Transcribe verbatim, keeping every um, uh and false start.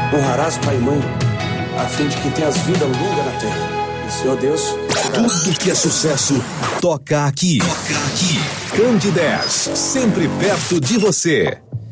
honrarás pai e mãe, a fim de que tenhas vida longa na terra. E Senhor Deus, tudo que é sucesso toca aqui. Toca aqui. Candidez, sempre perto de você.